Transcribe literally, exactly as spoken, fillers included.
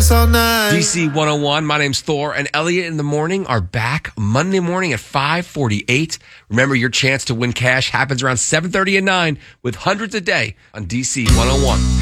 us all night. D C one oh one, my name's Thor, and Elliot in the Morning are back Monday morning at five forty-eight. Remember, your chance to win cash happens around seven thirty and nine with hundreds a day on D C one oh one.